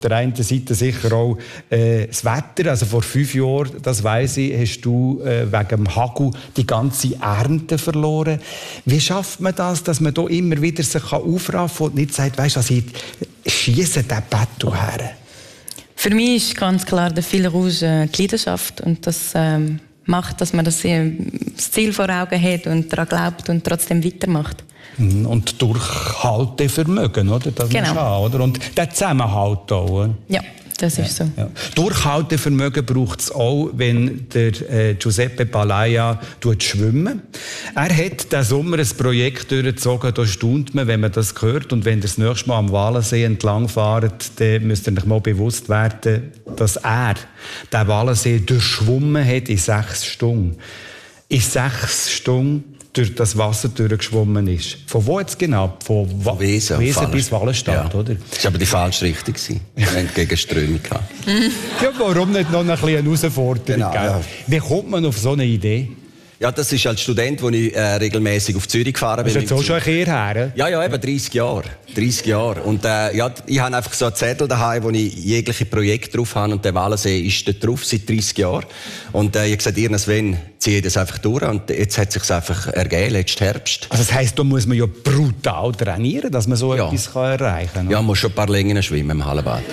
der einen Seite sicher auch das Wetter. Also vor 5 Jahren, das weiss ich, hast du wegen dem Hagel die ganze Ernte verloren. Wie schafft man das, dass man da immer wieder sich aufraffen kann und nicht sagt, weisst du was, ich schiesse den Battle her? Für mich ist ganz klar der Fil Rouge die Leidenschaft und das macht, dass man das Ziel vor Augen hat und daran glaubt und trotzdem weitermacht. Und Durchhaltevermögen, oder? Das genau. Haben, oder? Und der Zusammenhalt auch, oder? Ja, das ist so. Ja. Durchhaltevermögen braucht es auch, wenn der Giuseppe Palaia schwimmen. Er hat diesen Sommer ein Projekt durchgezogen, da staunt man, wenn man das hört. Und wenn ihr das nächste Mal am Walensee entlang fahrt, dann müsst ihr euch mal bewusst werden, dass er den Walensee durchschwommen hat in 6 Stunden. In 6 Stunden durch das Wasser durchgeschwommen ist. Von wo jetzt genau? Von Wesen bis Wallenstadt, ja. Oder? Das war aber die falsche Richtung. Wir hatten Gegenströmung. Ja, warum nicht noch eine kleine Herausforderung? Genau, ja. Wie kommt man auf so eine Idee? Ja, das ist als Student, als ich regelmäßig auf Zürich gefahren bin. Das ist jetzt auch schon ein Kehr her? Ja, eben 30 Jahre. 30 Jahre. Und ja, ich habe einfach so einen Zettel daheim, wo ich jegliche Projekte drauf habe. Und der Walensee ist dort drauf, seit 30 Jahren. Und ich habe gesagt, irgendwann ziehe ich das einfach durch. Und jetzt hat es sich einfach ergeben, letzten Herbst. Also das heisst, da muss man ja brutal trainieren, dass man so etwas erreichen kann. Ja, man muss schon ein paar Längen schwimmen im Hallenbad.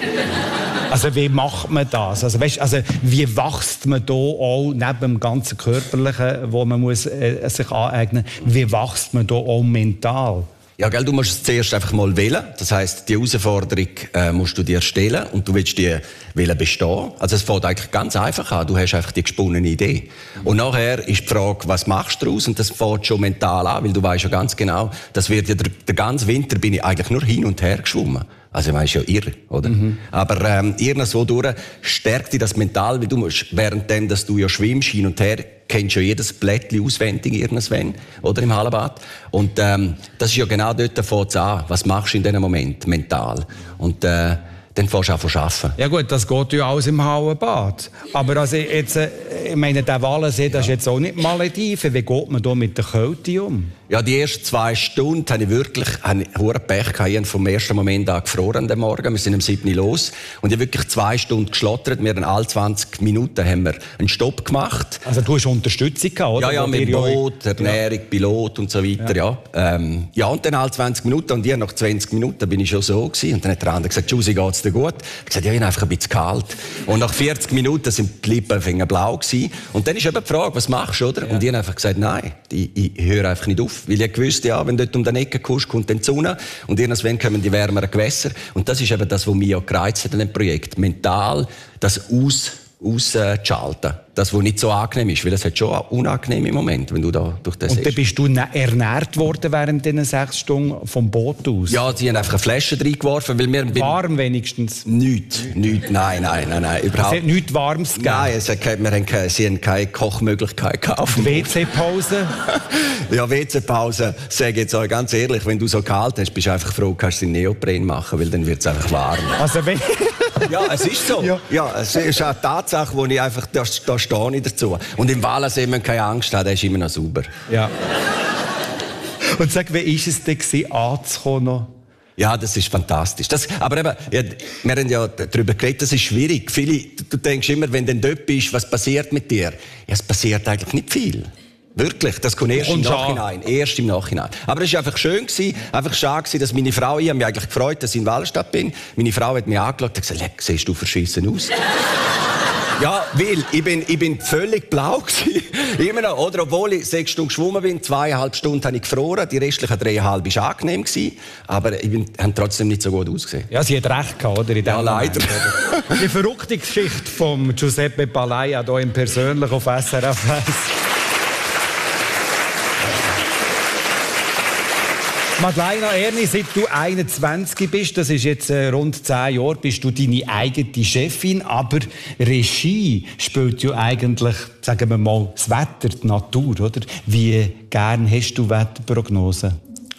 Also wie macht man das? Also, weißt, also wie wächst man da auch neben dem ganzen Körperlichen, wo man muss, sich aneignen muss, wie wächst man da auch mental? Ja, gell, du musst es zuerst einfach mal wählen. Das heisst, die Herausforderung musst du dir stellen und du willst die bestehen. Also es fängt eigentlich ganz einfach an. Du hast einfach die gesponnene Idee. Und nachher ist die Frage, was machst du daraus? Und das fängt schon mental an, weil du weißt ja ganz genau, das wird ja der ganze Winter bin ich eigentlich nur hin und her geschwommen. Also, man ist ja irre, oder? Aber irgendwo durch stärkt dich das mental, weil du musst, währenddem, dass du ja schwimmst, hin und her, kennst ja jedes Blättchen auswendig irgendwann, oder? Im Hallenbad. Und das ist ja genau dort, fängt es an. Was machst du in diesem Moment mental? Und dann fängst du an zu arbeiten. Ja gut, das geht ja alles im Hallenbad. Aber also jetzt, ich meine, der Walensee, das ist jetzt auch nicht Malediven. Wie geht man da mit der Kälte um? Ja, die ersten 2 Stunden hatte ich wirklich hohen Pech gehabt. Ich habe vom ersten Moment an gefroren am Morgen. Wir sind um 7 Uhr los. Und ich habe wirklich 2 Stunden geschlottert. Wir haben alle 20 Minuten haben wir einen Stopp gemacht. Also du hast Unterstützung gehabt, oder? Ja, mit Boot, Ernährung, Pilot und so weiter, ja. Ja, und dann alle 20 Minuten. Und nach 20 Minuten bin ich schon so gewesen. Und dann hat der andere gesagt, Giussi, geht's dir gut? Ich habe gesagt, ja, ich bin einfach ein bisschen kalt. Und nach 40 Minuten sind die Lippen blau gewesen. Und dann ist eben die Frage, was machst du, oder? Ja. Und ich habe einfach gesagt, nein, ich höre einfach nicht auf. Weil ich wusste, ja, wenn du dort um den Ecke kommst, kommt dann die Sonne und irgendwann kommen die wärmeren Gewässer. Und das ist eben das, was mich ja gereizt hat in dem Projekt. Mental das auszuschalten. Das, was nicht so angenehm ist, weil es hat schon unangenehme Momente, wenn du da durch das. Und dann bist du ernährt worden während diesen 6 Stunden vom Boot aus? Ja, sie haben einfach eine Flasche reingeworfen, weil wir... Warm wenigstens? Nichts, nein, überhaupt. Es hat nichts Warmes gegeben? Nein, sie haben keine Kochmöglichkeit gehabt. WC-Pause? Ja, WC-Pause, sage ich jetzt auch ganz ehrlich, wenn du so kalt hast, bist du einfach froh, kannst du den Neopren machen, weil dann wird es einfach warm. Also wenn... Ja, es ist so. Ja, es ist eine Tatsache, wo ich einfach, da stehe ich dazu. Und im Walensee, wenn man keine Angst hat, der ist immer noch sauber. Ja. Und sag, wie war es denn, anzukommen? Ja, das ist fantastisch. Aber eben, ja, wir haben ja darüber geredet, das ist schwierig. Du denkst immer, wenn du dort bist, was passiert mit dir? Ja, es passiert eigentlich nicht viel. Wirklich, das kommt erst im Nachhinein. Aber es war einfach schön, einfach schade, dass meine Frau, ich habe mich eigentlich gefreut, dass ich in Wallenstadt bin. Meine Frau hat mich angeschaut und gesagt, siehst du verschissen aus? Ja, weil ich bin völlig blau gewesen. Immer noch, oder? Obwohl ich 6 Stunden geschwommen bin, 2,5 Stunden habe ich gefroren, die restlichen 3,5 war angenehm gewesen, aber ich habe trotzdem nicht so gut ausgesehen. Ja, sie hat recht gehabt, oder? Ja, leider. Die verrückte Geschichte von Giuseppe Palaia hier im Persönlichen auf SRF 1. Madeleine Erni, seit du 21 bist, das ist jetzt rund 10 Jahre, bist du deine eigene Chefin, aber Regie spielt ja eigentlich, sagen wir mal, das Wetter, die Natur, oder? Wie gern hast du Wetterprognosen?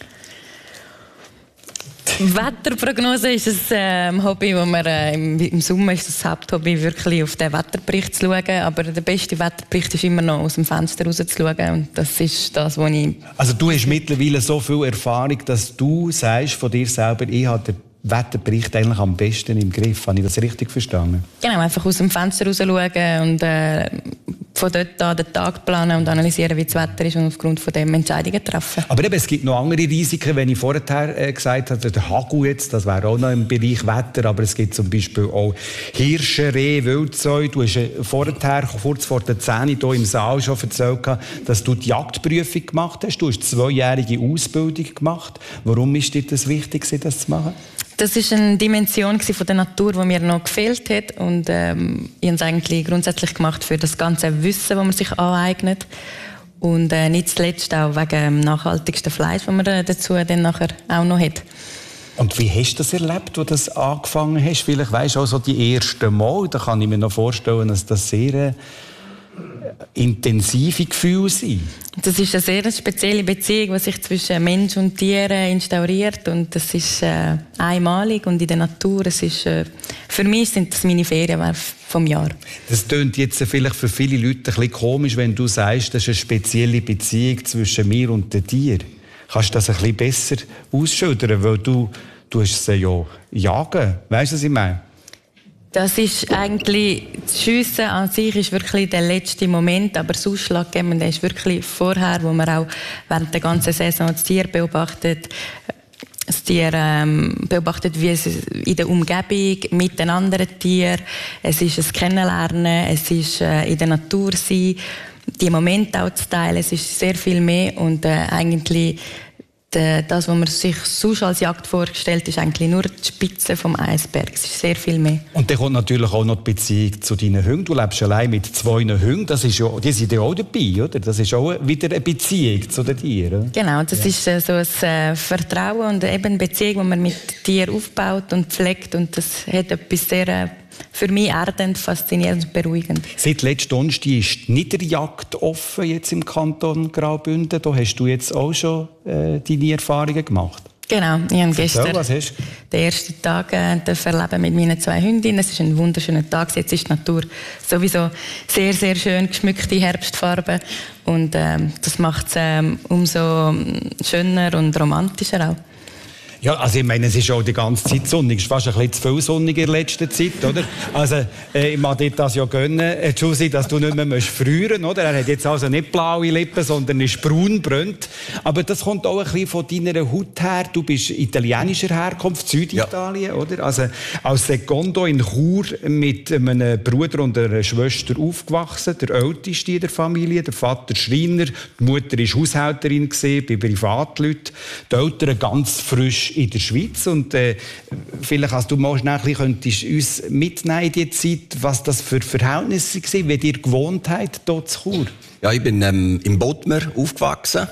Wetterprognose ist ein Hobby, wo man im Sommer ist das Haupthobby, wirklich auf den Wetterbericht zu schauen. Aber der beste Wetterbericht ist immer noch aus dem Fenster raus zu schauen. Und das ist das, was ich... Also du hast mittlerweile so viel Erfahrung, dass du sagst von dir selber, ich habe den Wetterbericht eigentlich am besten im Griff? Habe ich das richtig verstanden? Genau, einfach aus dem Fenster raus schauen und von dort an den Tag planen und analysieren, wie das Wetter ist und aufgrund von dem Entscheidungen treffen. Aber eben, es gibt noch andere Risiken, wenn ich vorher gesagt habe, der Hagel jetzt, das wäre auch noch im Bereich Wetter, aber es gibt zum Beispiel auch Hirsche, Rehe, Wildsäue. Du hast vorher, kurz vor der 10 hier im Saal schon erzählt, dass du die Jagdprüfung gemacht hast. Du hast 2-jährige Ausbildung gemacht. Warum ist dir das wichtig, das zu machen? Das war eine Dimension von der Natur, die mir noch gefehlt hat. Und ich habe es eigentlich grundsätzlich gemacht für das ganze Wissen, das man sich aneignet. Und nicht zuletzt auch wegen dem nachhaltigsten Fleisch, das man dazu dann nachher auch noch hat. Und wie hast du das erlebt, als du das angefangen hast? Vielleicht weisst du auch so die ersten Mal. Da kann ich mir noch vorstellen, dass das sehr intensive Gefühle sind. Das ist eine sehr spezielle Beziehung, die sich zwischen Mensch und Tieren instauriert. Und das ist einmalig und in der Natur. Es ist, für mich sind das meine Ferien vom Jahr. Das klingt jetzt vielleicht für viele Leute ein bisschen komisch, wenn du sagst, das ist eine spezielle Beziehung zwischen mir und den Tieren. Kannst du das ein bisschen besser ausschildern? Weil du hast sie ja jagen. Weißt du, was ich meine? Das ist eigentlich, das Schiessen an sich ist wirklich der letzte Moment, aber das Ausschlaggebende ist wirklich vorher, wo man auch während der ganzen Saison das Tier beobachtet. Das Tier beobachtet, wie es in der Umgebung mit den anderen Tieren. Es ist ein Kennenlernen, es ist in der Natur sein, die Momente auch zu teilen. Es ist sehr viel mehr und eigentlich das, was man sich sonst als Jagd vorgestellt, ist eigentlich nur die Spitze vom Eisberg. Es ist sehr viel mehr. Und dann kommt natürlich auch noch die Beziehung zu deinen Hunden. Du lebst allein mit 2 Hunden. Das ist ja, die sind ja auch dabei, oder? Das ist auch wieder eine Beziehung zu den Tieren. Genau, das ist so ein Vertrauen und eben eine Beziehung, die man mit Tieren aufbaut und pflegt. Und das hat etwas sehr für mich erdend, faszinierend und beruhigend. Seit letzten Donnerstag ist die Niederjagd offen jetzt im Kanton Graubünden. Da hast du jetzt auch schon deine Erfahrungen gemacht. Genau, ich habe gestern den ersten Tag erleben mit meinen 2 Hündinnen. Es ist ein wunderschöner Tag. Jetzt ist die Natur sowieso sehr, sehr schön geschmückte Herbstfarben. Und das macht es umso schöner und romantischer auch. Ja, also ich meine, es ist auch die ganze Zeit sonnig. Es ist fast ein bisschen zu viel sonnig in letzter Zeit, oder? Also, ich mag dir das ja gönnen, Giussi, dass du nicht mehr frieren musst, oder? Er hat jetzt also nicht blaue Lippen, sondern ist braunbrönt. Aber das kommt auch ein bisschen von deiner Haut her. Du bist italienischer Herkunft, Süditalien, oder? Also, als Secondo in Chur mit einem Bruder und einer Schwester aufgewachsen, der älteste in der Familie, der Vater Schreiner, die Mutter war Haushälterin bei Privatleuten, die Eltern ganz frisch in der Schweiz. Und vielleicht, als du mal schnell könntest uns mitnehmen in die Zeit, was das für Verhältnisse waren, wie ihr gewohnt habt hier zu Chur. Ja, ich bin im Bodmer aufgewachsen.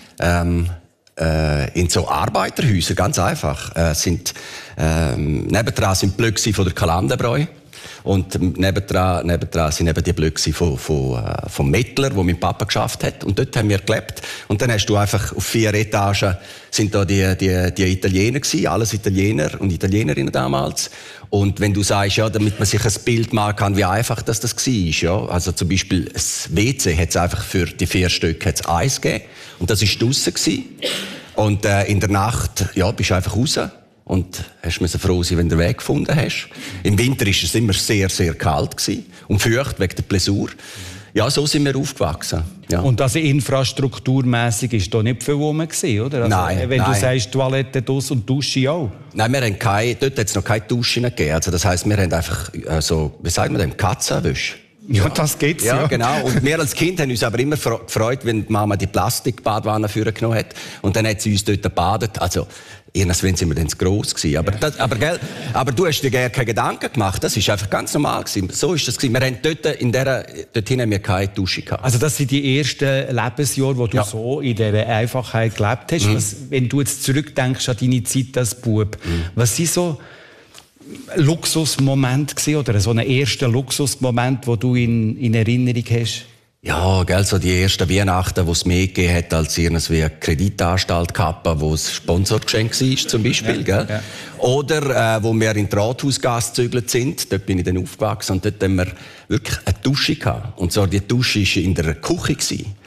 In so Arbeiterhäusern, ganz einfach. Nebendran sind Blöcke von der Kalanderbräu. Und nebendran sind eben die Blöcke vom Mettler, wo mein Papa geschafft hat. Und dort haben wir gelebt. Und dann hast du einfach auf 4 Etagen sind da die Italiener gewesen, alles Italiener und Italienerinnen damals. Und wenn du sagst, ja, damit man sich ein Bild machen kann, wie einfach das war, ja. Also zum Beispiel das WC hat es einfach für die 4 Stück hat's Eis gegeben. Und das war draussen gewesen. Und in der Nacht, ja, bist du einfach raus. Und hast müssen froh sein, wenn du den Weg gefunden hast. Im Winter war es immer sehr, sehr kalt gewesen. Und feucht wegen der Blessur. Ja, so sind wir aufgewachsen. Ja. Und also infrastrukturmässig ist da nicht viel rum gewesen, oder? Also, nein. Wenn du sagst, Toilette draus und Dusche auch. Nein, wir haben dort hat es noch keine Duschen gegeben. Also das heisst, wir haben einfach wie sagt man dem, Katzenwäsche. Ja, das geht's, ja. Ja, genau. Und wir als Kind haben uns aber immer gefreut, wenn die Mama die Plastikbadwanne vorgenommen hat. Und dann hat sie uns dort gebadet. Also, irgendwann sind wir dann zu gross gewesen. Aber du hast dir gar keine Gedanken gemacht. Das ist einfach ganz normal gewesen. So ist das gewesen. Wir haben dorthin haben wir keine Dusche gehabt. Also, das sind die ersten Lebensjahre, wo du so in dieser Einfachheit gelebt hast. Wenn du jetzt zurückdenkst an deine Zeit als Bub, was sind so Luxusmoment gewesen, oder so einen ersten Luxusmoment, den du in Erinnerung hast? Ja, gell, so die ersten Weihnachten, wo es mehr gegeben hat als irgendwie eine Kreditanstalt gehabt, wo es Sponsorgeschenk war, zum Beispiel, gell? Ja. Oder, wo wir in die Rathausgasse gezügelt sind, dort bin ich dann aufgewachsen und dort haben wir wirklich eine Dusche gehabt. Und zwar die Dusche war in der Küche gewesen.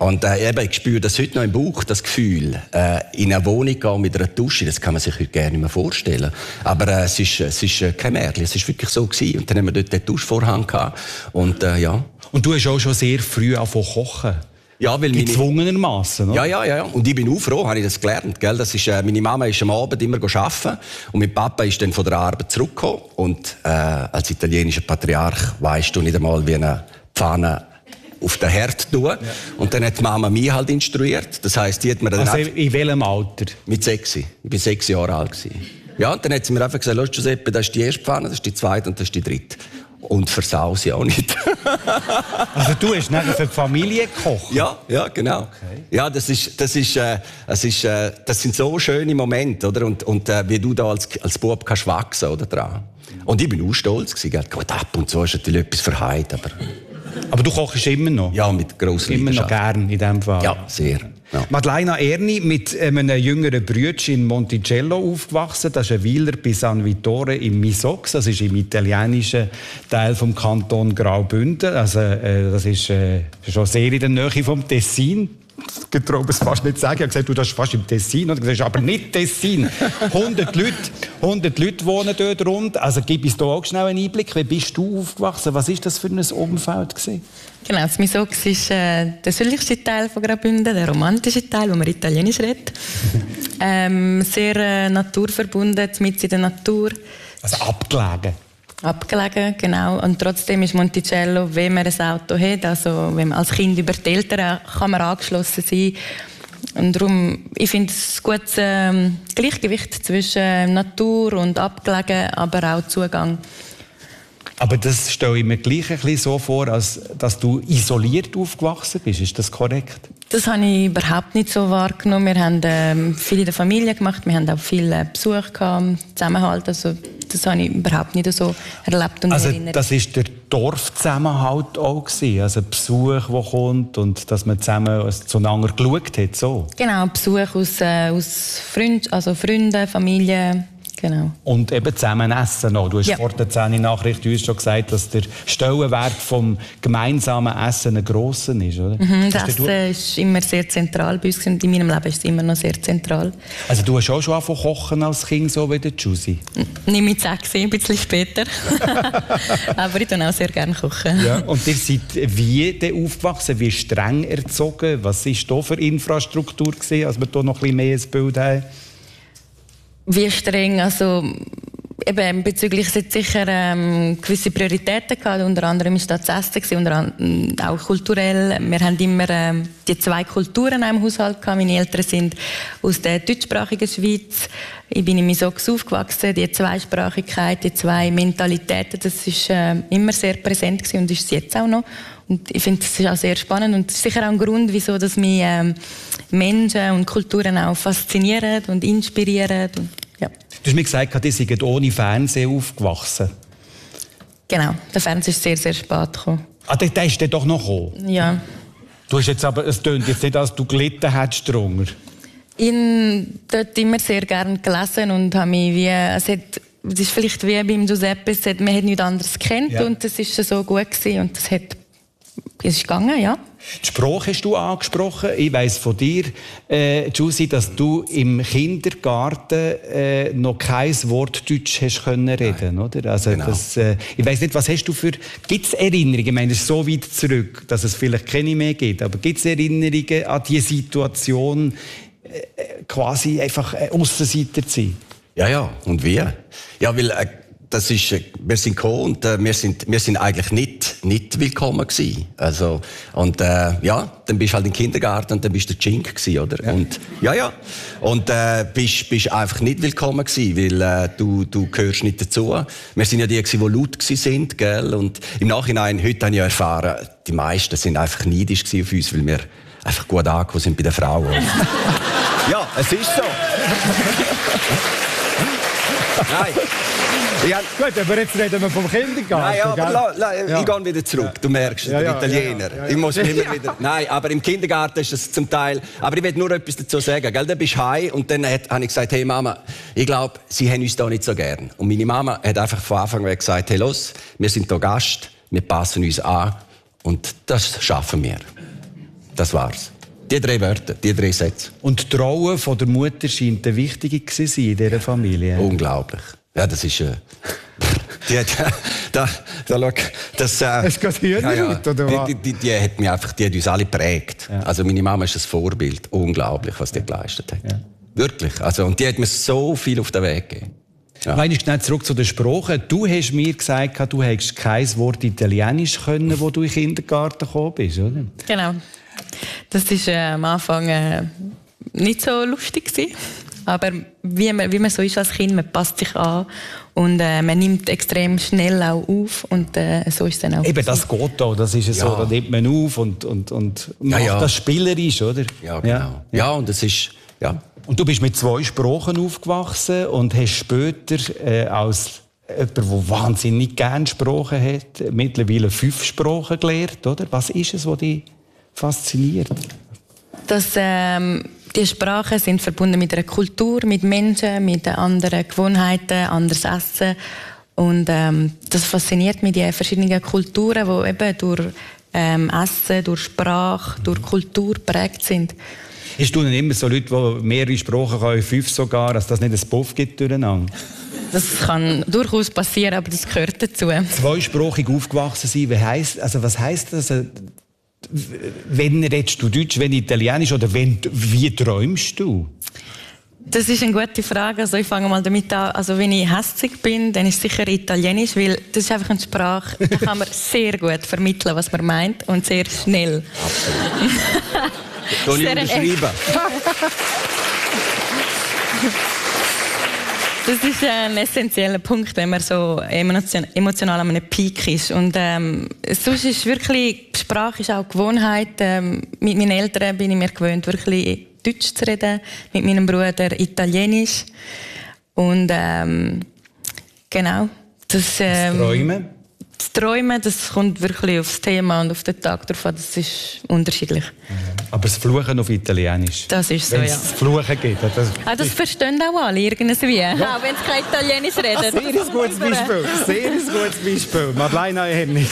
Und eben, ich spüre das heute noch im Bauch, das Gefühl, in eine Wohnung gehen mit einer Dusche, das kann man sich heute gerne nicht mehr vorstellen. Aber es ist kein Märchen, es ist wirklich so gewesen. Und dann haben wir dort den Duschvorhang gehabt. Und ja. Und du hast auch schon sehr früh angefangen zu kochen. Ja, weil gezwungenermassen, oder? Ja. Und ich bin auch froh, habe ich das gelernt, gell? Das ist, meine Mama ist am Abend immer arbeiten und mein Papa ist dann von der Arbeit zurückgekommen. Und als italienischer Patriarch weisst du nicht einmal, wie eine Pfanne auf den Herd tun. Ja. Und dann hat die Mama mich halt instruiert. Das heisst, die hat mir dann in welchem Alter? Mit 6. Ich war 6 Jahre alt gewesen. Ja, und dann hat sie mir einfach gesagt, los Giuseppe, das ist die erste Pfanne, das ist die zweite und das ist die dritte. Und versau sie auch nicht. Also du hast nachher für die Familie gekocht? Ja, genau. Okay. Ja, das sind so schöne Momente, oder? Und wie du da als Bub kannst wachsen, oder, dran. Und ich bin auch stolz gewesen. Gut, ab und zu ist natürlich etwas verheilt, aber du kochst immer noch? Ja, mit grosser Immer noch gern, in dem Fall? Ja, sehr. Ja. Madeleina Erni, mit einem jüngeren Brütchen in Monticello aufgewachsen. Das ist ein Weiler bei San Vittore im Misox. Das ist im italienischen Teil vom Kanton Graubünden. Also, das ist schon sehr in der Nähe vom Tessin. Ich traue es fast nicht sagen. Ich habe gesagt, du, das ist fast im Tessin. Und ich gesagt, aber nicht Tessin. 100 Leute wohnen dort rund. Also gib uns da auch schnell einen Einblick. Wie bist du aufgewachsen? Was war das für ein Umfeld gewesen? Genau, das Misox ist der südlichste Teil von Graubünden, der romantische Teil, wo man Italienisch redet. Sehr naturverbunden, mitten in der Natur. Also abgelegen. Abgelegen, genau. Und trotzdem ist Monticello, wenn man ein Auto hat, also wenn man als Kind über die Eltern kann man angeschlossen sein. Und darum, ich finde es ein gutes Gleichgewicht zwischen Natur und abgelegen, aber auch Zugang. Aber das stelle ich mir gleich ein bisschen so vor, als dass du isoliert aufgewachsen bist. Ist das korrekt? Das habe ich überhaupt nicht so wahrgenommen. Wir haben viel in der Familie gemacht, wir haben auch viel Besuch gehabt, Zusammenhalt. Also das habe ich überhaupt nicht so erlebt und erinnert. Das war der Dorfzusammenhalt auch gewesen? Also Besuch, der kommt und dass man zusammen zueinander geschaut hat, so? Genau, Besuch aus Freunden, Familie. Genau. Und eben zusammen essen noch. Du hast vor der 10-Nachricht uns schon gesagt, dass der Stellenwert vom gemeinsamen Essen ein grosser ist, oder? Das Essen ist immer sehr zentral bei uns. In meinem Leben ist es immer noch sehr zentral. Also du hast auch schon angefangen kochen als Kind, so wie der Giussi? Nicht mit 6, ein bisschen später. Aber ich koche auch sehr gerne kochen. Ja. Und ihr seid wie aufgewachsen, wie streng erzogen? Was war da für Infrastruktur gewesen, als wir hier noch ein bisschen mehr ins Bild haben? Wie streng, also eben bezüglich es hat sicher gewisse Prioritäten gehabt, unter anderem ist das Essen, unter anderem auch kulturell. Wir haben immer die 2 Kulturen im Haushalt gehabt. Meine Eltern sind aus der deutschsprachigen Schweiz. Ich bin in Misox aufgewachsen. Die Zweisprachigkeit, die 2 Mentalitäten, das ist immer sehr präsent gewesen und ist es jetzt auch noch. Und ich finde, das ist auch sehr spannend und das ist sicher auch ein Grund, wieso dass mich Menschen und Kulturen auch faszinieren und inspirieren. Und, ja. Du hast mir gesagt, ihr seid ohne Fernsehen aufgewachsen. Genau, der Fernseher ist sehr, sehr spät gekommen. Ah, der ist dann doch noch gekommen? Ja. Du hast jetzt aber, es tönt jetzt nicht, als du gelitten hättest drunter. Ich habe dort immer sehr gerne gelesen und habe mich wie, es ist vielleicht wie beim Giuseppe, man hat nichts anderes gekannt und das ist so gut gewesen und es ist gegangen, ja. Die Sprache hast du angesprochen. Ich weiss von dir, Giussi, dass du im Kindergarten noch kein Wort Deutsch hast können reden, oder? Also genau. Ich weiss nicht, was hast du für... Gibt es Erinnerungen? Ich meine, es ist so weit zurück, dass es vielleicht keine mehr gibt. Aber gibt es Erinnerungen an die Situation, quasi einfach Aussenseiter zu sein? Ja. Und wie? Ja, weil... Das ist, wir sind gekommen und wir sind eigentlich nicht willkommen gewesen. Also, und ja, dann bist du halt im Kindergarten und dann bist du der Chink gewesen, oder? Ja. Und und bist einfach nicht willkommen gewesen, weil du gehörst nicht dazu. Wir sind ja die gewesen, die laut gewesen sind, gell? Und im Nachhinein, heute habe ich ja erfahren, die meisten sind einfach neidisch gewesen auf uns, weil wir einfach gut angekommen sind bei den Frauen. Ja, es ist so. Nein. Gut, aber jetzt reden wir vom Kindergarten. Nein, aber ich gehe wieder zurück. Du merkst, der Italiener. Ich muss immer wieder... Nein, aber im Kindergarten ist es zum Teil... Aber ich will nur etwas dazu sagen. Gell? Dann bist du heim und dann habe ich gesagt, hey Mama, ich glaube, sie haben uns da nicht so gern. Und meine Mama hat einfach von Anfang an gesagt, hey los, wir sind hier Gast, wir passen uns an und das schaffen wir. Das war's. Die 3 Wörter, die 3 Sätze. Und die Rolle von der Mutter scheint eine wichtige zu sein in dieser Familie. Unglaublich. Ja, das ist... Die hat uns alle geprägt. Ja. Also meine Mama ist ein Vorbild. Unglaublich, was die geleistet hat. Ja. Wirklich. Also, und die hat mir so viel auf den Weg gegeben. Ja. Nein, schnell zurück zu den Sprachen. Du hast mir gesagt, du hättest kein Wort Italienisch können, wo du in den Kindergarten gekommen bist, oder? Genau. Das war am Anfang nicht so lustig gewesen. Aber wie man so ist als Kind, man passt sich an und man nimmt extrem schnell auch auf und so ist es dann auch. Eben, das geht auch, das ist so, da nimmt man auf und macht das spielerisch, oder? Ja, genau. Ja, und das ist, ja. Und du bist mit 2 Sprachen aufgewachsen und hast später als jemand, der wahnsinnig gerne Sprachen hat, mittlerweile 5 Sprachen gelernt, oder? Was ist es, was dich fasziniert? Dass die Sprachen sind verbunden mit einer Kultur, mit Menschen, mit anderen Gewohnheiten, anderes Essen. Und das fasziniert mich, die verschiedenen Kulturen, die eben durch Essen, durch Sprache, durch Kultur geprägt sind. Hast du denn immer so Leute, die mehrere Sprachen können, 5 sogar, dass das nicht ein Puff gibt durcheinander? Das kann durchaus passieren, aber das gehört dazu. 2-sprachig aufgewachsen sein, was heisst das? Wenn redest du Deutsch, wenn Italienisch oder wie träumst du? Das ist eine gute Frage. Also ich fange mal damit an. Also wenn ich hässig bin, dann ist es sicher Italienisch, weil das ist einfach eine Sprache, da kann man sehr gut vermitteln, was man meint und sehr schnell. Absolut. Sehr unterschreiben. Das ist ein essentieller Punkt, wenn man so emotional an einem Peak ist. Und sonst ist wirklich, die Sprache ist auch Gewohnheit. Mit meinen Eltern bin ich mir gewöhnt, wirklich Deutsch zu reden, mit meinem Bruder Italienisch. Und genau. Das Träumen? Das Träumen, das kommt wirklich aufs Thema und auf den Tag drauf an. Das ist unterschiedlich. Aber das Fluchen auf Italienisch? Das ist so, Wenn's das Fluchen gibt. Das verstehen auch alle irgendwie. Ja. Auch wenn sie kein Italienisch reden. Sehr ein gutes Beispiel. Sehr ein gutes Beispiel. Madeleine Hennig.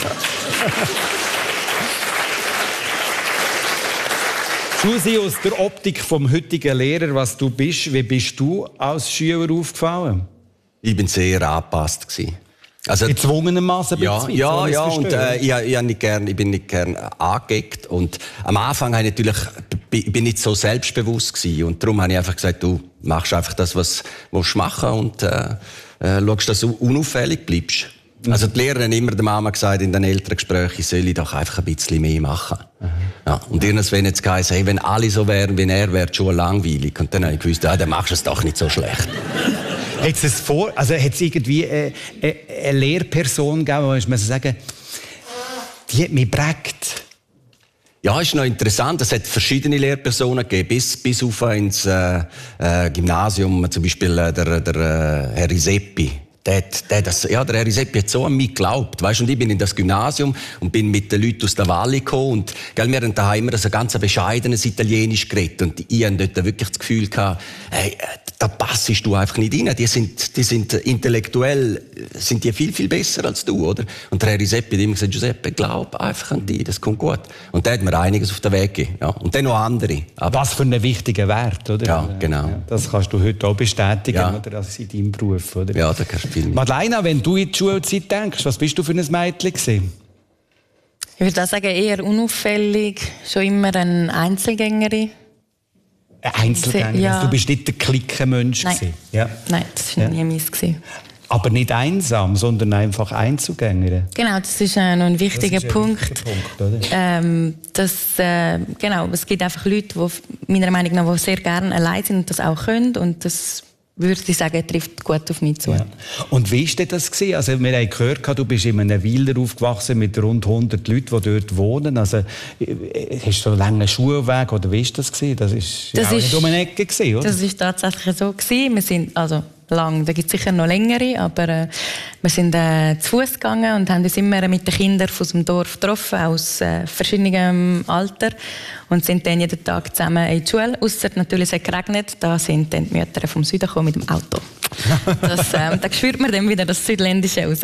Susi, aus der Optik vom heutigen Lehrer, was du bist, wie bist du als Schüler aufgefallen? Ich bin sehr angepasst gewesen. Also, gezwungenermaßen ja, und ich bin nicht gern angeeckt. Und am Anfang habe ich natürlich, bin nicht so selbstbewusst gewesen. Und darum habe ich einfach gesagt, du machst einfach das, was du machen und schaust, dass du unauffällig bleibst. Also die Lehrer haben immer der Mama gesagt in den Elterngesprächen, ich soll doch einfach ein bisschen mehr machen. Ja, und irgendwann hat es geheißen, hey, wenn alle so wären wie er, wäre die Schule langweilig. Und dann habe ich gewusst, dann machst du es doch nicht so schlecht. Hat es irgendwie eine Lehrperson gegeben, wo man sagen, die hat mich geprägt? Ja, ist noch interessant. Es hat verschiedene Lehrpersonen gegeben, bis auf ins Gymnasium, zum Beispiel der Herr Riseppi. Der Herr Riseppi hat so an mich geglaubt. Weißt, und ich bin in das Gymnasium und bin mit den Leuten aus der Valle gekommen. Und, wir haben daheim immer so ein ganz bescheidenes Italienisch geredet. Und ich hatte dort wirklich das Gefühl gehabt, hey, da passest du einfach nicht rein. Die sind intellektuell, sind die viel, viel besser als du, oder? Und der Herr Riseppi hat immer gesagt, Giuseppe, glaub einfach an dich, das kommt gut. Und der hat mir einiges auf den Weg gegeben. Ja. Und dann noch andere. Aber was für einen wichtigen Wert, oder? Ja, genau. Ja, das kannst du heute auch bestätigen, oder? Das ist in deinem Beruf, oder? Ja, da kannst du viel. Madeleine, wenn du in die Schulzeit denkst, was bist du für ein Mädchen gewesen? Ich würde sagen, eher unauffällig, schon immer eine Einzelgängerin. Eine Einzelgängerin? Ja. Du bist nicht der Clique-Mensch gewesen? Ja. Nein, das war nie meins gewesen. Aber nicht einsam, sondern einfach Einzelgängerin? Genau, das ist noch ein wichtiger Punkt. Genau, es gibt einfach Leute, die meiner Meinung nach sehr gerne allein sind und das auch können. Und das würde ich sagen, trifft gut auf mich zu. Ja. Und wie war das gewesen? Also, wir haben gehört, du bist in einem Weiler aufgewachsen mit rund 100 Leuten, die dort wohnen. Also, hast du einen langen Schulweg oder wie war das gewesen? Das war nicht um eine Ecke gewesen, oder? Das war tatsächlich so gewesen. Wir sind, also lang. Da gibt es sicher noch längere, aber wir sind zu Fuß gegangen und haben uns immer mit den Kindern aus dem Dorf getroffen, aus verschiedenem Alter, und sind dann jeden Tag zusammen in die Schule. Ausser natürlich, es hat geregnet, da sind dann die Mütter vom Süden gekommen mit dem Auto. Da spürt man dann wieder das Südländische raus.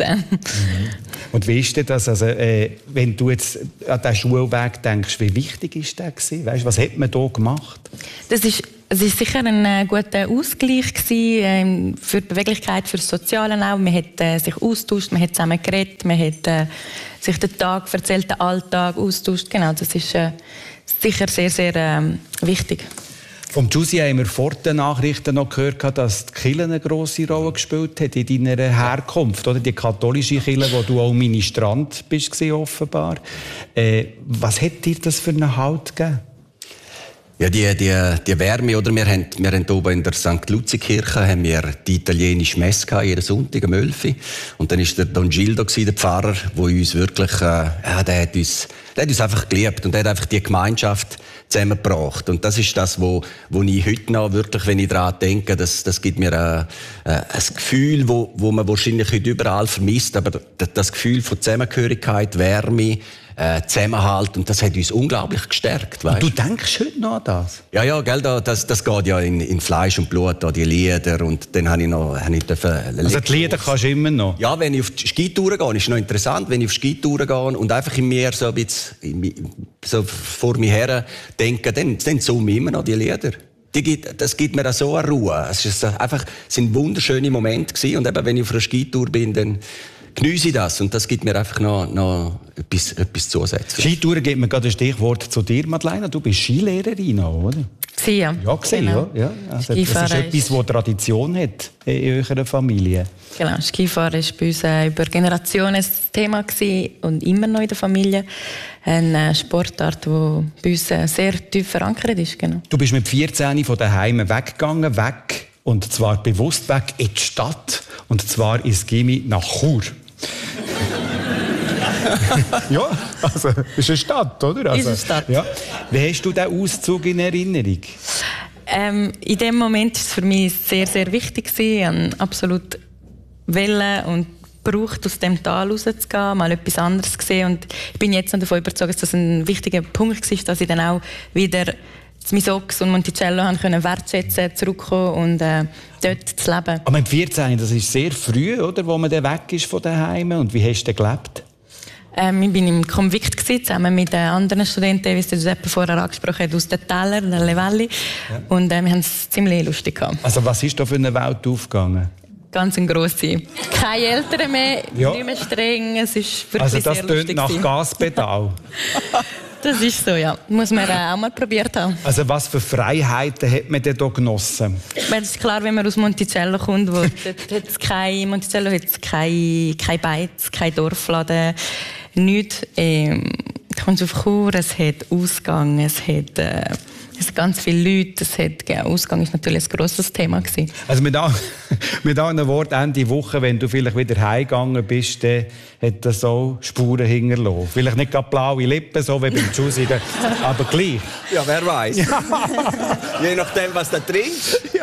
Und wie ist das? Also, wenn du jetzt an diesen Schulweg denkst, wie wichtig ist der gewesen? Weißt, was hat man da gemacht? Es ist sicher ein guter Ausgleich gewesen, für die Beweglichkeit, für das Soziale auch. Man hat sich austauscht, man hat zusammen geredet, man hat sich den Tag erzählt, den Alltag austauscht. Genau, das ist sicher sehr, sehr wichtig. Vom Giussi haben wir vor den Nachrichten noch gehört, dass die Kirche eine grosse Rolle gespielt hat in deiner Herkunft, oder? Die katholische Kirche, wo du auch Ministrant bist, offenbar. Was hat dir das für einen Halt gegeben? Ja, die Wärme, oder? Wir haben oben in der St. Luzi-Kirche haben wir die italienische Messe jeden Sonntag um 11 Uhr. Und dann war der Don Gildo, der Pfarrer, der uns wirklich, der hat uns einfach geliebt und der hat einfach die Gemeinschaft zusammengebracht. Und das ist das, wo ich heute noch wirklich, wenn ich daran denke, das gibt mir ein Gefühl, wo man wahrscheinlich heute überall vermisst, aber das Gefühl von Zusammengehörigkeit, Wärme, Zusammenhalt, und das hat uns unglaublich gestärkt. Weißt? Und du denkst heute noch an das? Ja, gell, das geht ja in Fleisch und Blut, da, die Lieder, und dann habe ich also die Lieder kannst du immer noch? Ja, wenn ich auf die Skitouren gehe, ist noch interessant, wenn ich auf Skitouren gehe und einfach in mir so ein bisschen so vor mir her denke, dann summe ich immer noch die Lieder. Das gibt mir auch so eine Ruhe. Es sind wunderschöne Momente gewesen, und eben, wenn ich auf einer Skitour bin, dann geniesse ich das, und das gibt mir einfach noch etwas zusätzlich. Skitouren gibt mir gerade ein Stichwort zu dir, Madeleine. Du bist Skilehrerin auch, oder? Ja, gesehen, genau. Ja. Also, das ist etwas, das Tradition hat in eurer Familie. Genau, Skifahren war bei uns über Generationen ein Thema und immer noch in der Familie. Eine Sportart, die bei uns sehr tief verankert ist. Genau. Du bist mit 14 von daheim weggegangen, und zwar bewusst weg in die Stadt, und zwar ins Gimmi nach Chur. Ja, also ist eine Stadt, oder? Also, ist eine Stadt. Ja. Wie hast du diesen Auszug in Erinnerung? In dem Moment war es für mich sehr, sehr wichtig. Ich wollte absolut und braucht, aus dem Tal rauszugehen, mal etwas anderes zu sehen. Und ich bin jetzt noch davon überzeugt, dass das ein wichtiger Punkt war, dass ich dann auch wieder Misox und Monticello wertschätzen, zurückkommen und dort zu leben. Aber mit 14, das ist sehr früh, oder, wo man dann weg ist von daheim. Und wie hast du gelebt? Ich war im Konvikt zusammen mit anderen Studenten, wie es der Giuseppe vorher angesprochen hat, aus den Tälern, der Levalli. Ja. Und wir haben es ziemlich lustig gehabt. Also was ist da für eine Welt aufgegangen? Ganz eine grosse. Keine Eltern mehr, nicht mehr streng. Es ist wirklich also das sehr lustig. tönt nach Gaspedal. Das ist so, ja. Muss man auch mal probiert haben. Also was für Freiheiten hat man denn hier genossen? Es ist klar, wenn man aus Monticello kommt, Monticello hat es kein Beiz, kein Dorfladen, nichts. Du kommst auf Chur, es hat Ausgang, es hat ganz viele Leute, Ausgang ist natürlich ein grosses Thema gewesen. Also mit anderen Worten, Ende Woche, wenn du vielleicht wieder heimgegangen bist, dann hat das auch Spuren hinterlassen. Vielleicht nicht gerade blaue Lippen, so wie beim Giussi, aber gleich. Ja, wer weiß. Ja. Je nachdem, was du trinkst. Ja.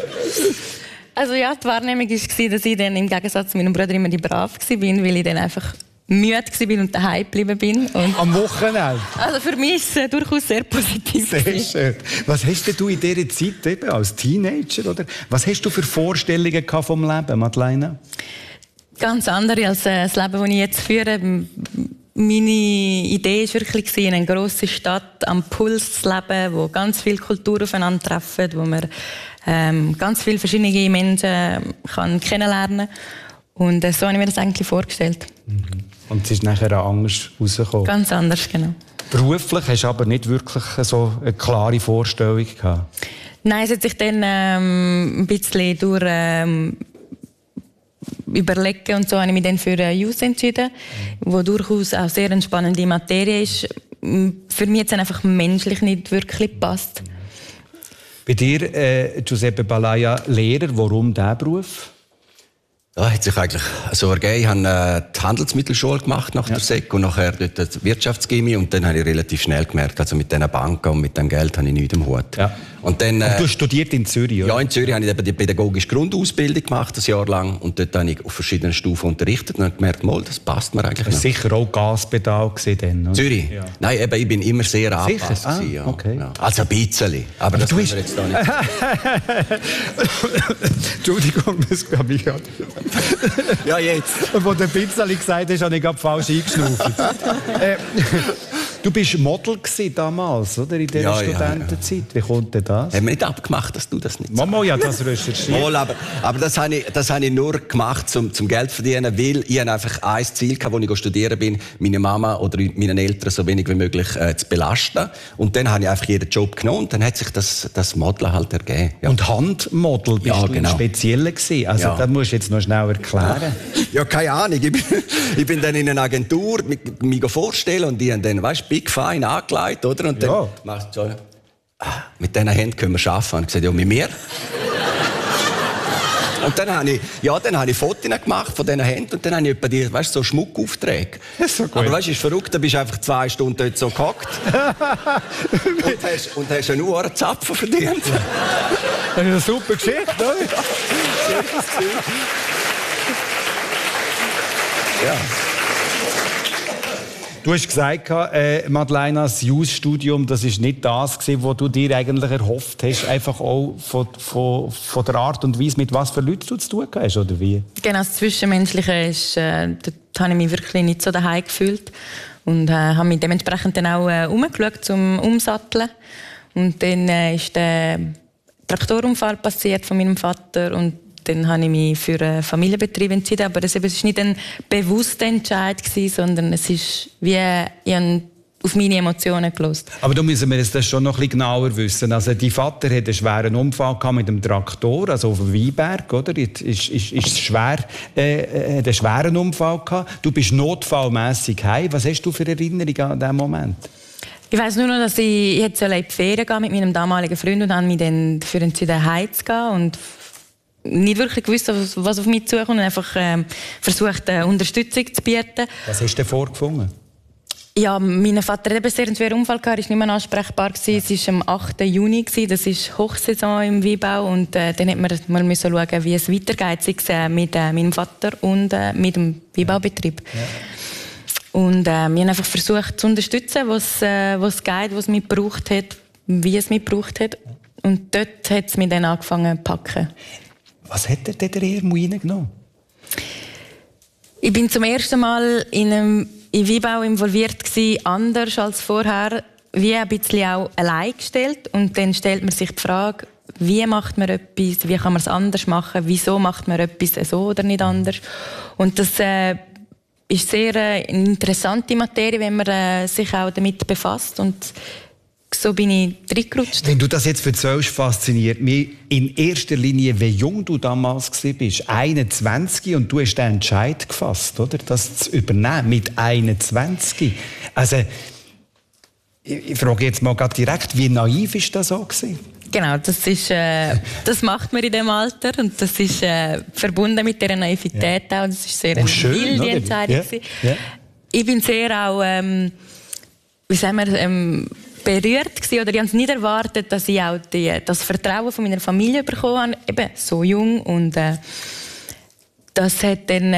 Also ja, die Wahrnehmung war, dass ich dann im Gegensatz zu meinem Bruder immer die Brav war, weil ich dann einfach müde war und daheim geblieben bin. Und am Wochenende? Also für mich ist es durchaus sehr positiv. Sehr schön. Was hast du in dieser Zeit eben als Teenager, oder? Was hast du für Vorstellungen vom Leben, Madeleine? Ganz andere als das Leben, das ich jetzt führe. Meine Idee war wirklich, in einer grossen Stadt am Puls zu leben, wo ganz viele Kulturen aufeinandertreffen, wo man ganz viele verschiedene Menschen kennenlernen kann. Und so habe ich mir das eigentlich vorgestellt. Und es ist nachher auch anders rausgekommen? Ganz anders, genau. Beruflich hast du aber nicht wirklich so eine klare Vorstellung gehabt? Nein, es hat sich dann ein bisschen durch Überlegen und so habe ich mich dann für Youth entschieden, wo durchaus auch sehr eine spannende Materie ist. Für mich jetzt einfach menschlich nicht wirklich passt. Bei dir, Giuseppe Balaya, Lehrer, warum dieser Beruf? Ja, hat sich eigentlich so ergeben. Ich habe die Handelsmittelschule gemacht nach der Sek und nachher dort die Wirtschaftsgymnasium, und dann habe ich relativ schnell gemerkt, also mit diesen Banken und mit dem Geld habe ich nichts am Hut. Ja. Und dann, du hast studiert in Zürich, oder? Ja, in Zürich habe ich eben die pädagogische Grundausbildung gemacht, ein Jahr lang. Und dort habe ich auf verschiedenen Stufen unterrichtet und habe gemerkt, das passt mir eigentlich nicht. Sicher auch Gaspedal dann, oder? Zürich? Ja. Nein, eben, ich bin immer sehr angepasst. Ja. Okay. Ja. Also ein bisschen, aber das können wir jetzt da nicht. Entschuldigung, das glaube ich gerade. Ja, jetzt. Wo der Pizzali gesagt hast, habe ich gerade falsch eingeschnauft. Du bist Model damals, oder? In dieser Studentenzeit. Wie kommt denn das? Haben wir nicht abgemacht, dass du das nicht sagst? Mama, ja, das recherchiert. Mal, aber das habe ich nur gemacht, zum Geld zu verdienen, weil ich einfach ein Ziel hatte, als ich studieren bin, meine Mama oder meine Eltern so wenig wie möglich zu belasten. Und dann habe ich einfach jeden Job genommen und dann hat sich das Modeln halt ergeben. Ja. Und Handmodel bist du genau. Speziell gewesen. Also das musst du jetzt noch schnell erklären. Ja, keine Ahnung. Ich bin dann in einer Agentur mich vorstellen und die haben dann, weißt du, Big Fine angelegt, oder? Und dann machst du so, mit diesen Händen können wir arbeiten. Und ich gesagt, ja, mit mir. Und dann habe ich Fotos gemacht von diesen Händen und dann habe ich etwa die, weißt, so Schmuckaufträge. So aber weißt du, ist verrückt, da bist du einfach 2 Stunden dort so gehockt und hast einen Uhr Zapfen verdient. Das ist eine super Geschichte, oder? Ja. Du hast gesagt, Madeleine, das Jus-Studium, das ist nicht das gewesen, was du dir eigentlich erhofft hast, einfach auch von der Art und Weise, mit was für Leuten du zu tun hast, oder wie? Genau, das Zwischenmenschliche ist, dort habe ich mich wirklich nicht so daheim gefühlt und habe mich dementsprechend dann auch umgeschaut zum Umsatteln. Und dann ist der Traktorunfall passiert von meinem Vater und dann habe ich mich für einen Familienbetrieb entschieden, aber das war nicht ein bewusster Entscheid, sondern es ist wie ich habe auf meine Emotionen gehört. Aber da müssen wir das schon noch ein bisschen genauer wissen. Also dein Vater hatte einen schweren Unfall mit dem Traktor, also auf dem Weinberg, oder? Ist schwer, einen schweren Unfall gehabt. Du bist notfallmässig heim. Was hast du für Erinnerungen an diesen Moment? Ich weiss nur noch, dass ich jetzt in die Ferien gehen mit meinem damaligen Freund und habe mich dann dafür entschieden, heimzugehen und nicht wirklich gewusst, was auf mich zukommt und einfach versucht, Unterstützung zu bieten. Was hast du denn vorgefunden? Ja, mein Vater hatte einen sehr schweren Unfall, er war nicht mehr ansprechbar. Es war am 8. Juni, das ist Hochsaison im Weinbau und dann musste man schauen, wie es weitergeht, sei es mit meinem Vater und mit dem Weinbaubetrieb. Ja. Und wir haben einfach versucht zu unterstützen, was geht, was es mich gebraucht hat, wie es mich gebraucht hat. Und dort hat es mich dann angefangen zu packen. Was hat der Irmo reingenommen? Ich bin zum ersten Mal in Weinbau involviert gewesen, anders als vorher, wie ein bisschen auch allein gestellt. Und dann stellt man sich die Frage, wie macht man etwas, wie kann man es anders machen, wieso macht man etwas so oder nicht anders. Und das ist sehr eine interessante Materie, wenn man sich auch damit befasst. Und so bin ich reingerutscht. Wenn du das jetzt erzählst, fasziniert mich in erster Linie, wie jung du damals warst. 21 und du hast den Entscheid gefasst, oder? Das zu übernehmen mit 21. Also, ich frage jetzt mal gerade direkt, wie naiv ist das so gewesen? Genau, das macht man in diesem Alter und das ist verbunden mit dieser Naivität auch. Das ist sehr eine wilde Entscheidung. Ja. Ich bin sehr auch, wie sagen wir, berührt gewesen, oder ich habe es nicht erwartet, dass ich auch das Vertrauen von meiner Familie bekommen habe, eben so jung und das hat dann